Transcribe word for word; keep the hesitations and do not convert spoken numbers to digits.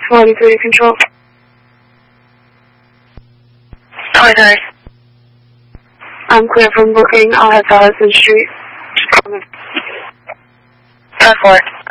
forty-three control. twenty-three. I'm clear from booking. I'll head to Hudson Street. ten four.